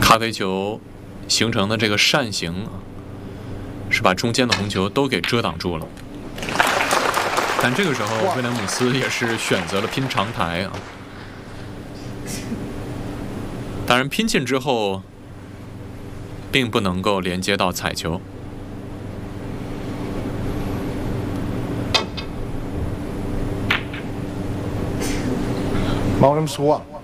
咖啡球形成的这个扇形是把中间的红球都给遮挡住了。但这个时候，威廉姆斯也是选择了拼长台啊。当然，拼进之后，并不能够连接到彩球。 Bottom swap.